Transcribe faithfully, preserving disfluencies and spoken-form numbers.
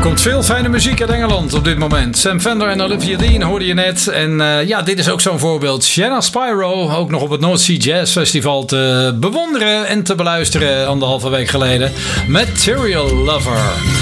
Komt veel fijne muziek uit Engeland op dit moment. Sam Fender en Olivia Dean hoorde je net. En uh, ja, dit is ook zo'n voorbeeld. Shanna Spyro, ook nog op het North Sea Jazz Festival te bewonderen en te beluisteren anderhalve week geleden. Material Lover.